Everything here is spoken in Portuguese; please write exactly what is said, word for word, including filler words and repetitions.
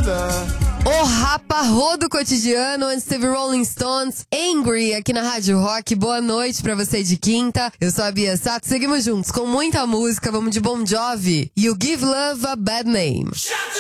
O Rapa Rodo Cotidiano, antes teve Rolling Stones, Angry, aqui na Rádio Rock. Boa noite pra você de quinta. Eu sou a Bia Sato, seguimos juntos com muita música. Vamos de Bon Jovi. You Give Love a Bad Name.